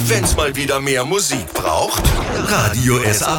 Wenn's mal wieder mehr Musik braucht, Radio SA